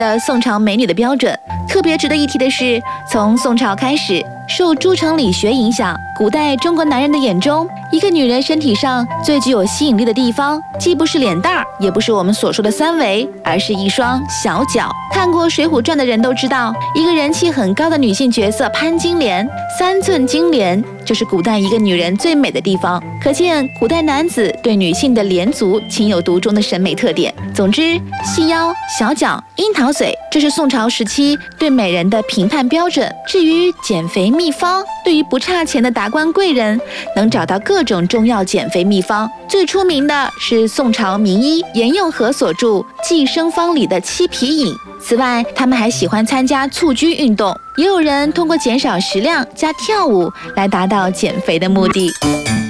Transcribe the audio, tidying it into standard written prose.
的宋朝美女的标准。特别值得一提的是，从宋朝开始，受朱城理学影响，古代中国男人的眼中，一个女人身体上最具有吸引力的地方，既不是脸蛋儿，也不是我们所说的三围，而是一双小脚。看过《水浒传》的人都知道，一个人气很高的女性角色潘金莲，3寸金莲就是古代一个女人最美的地方。可见古代男子对女性的莲足情有独钟的审美特点。总之，细腰、小脚、樱桃嘴，这是宋朝时期对美人的评判标准。至于减肥秘方，对于不差钱的达官贵人，能找到各种中药减肥秘方。最出名的是宋朝名医严用和所著《寄生方》里的七皮饮。此外，他们还喜欢参加蹴鞠运动，也有人通过减少食量加跳舞来达到减肥的目的。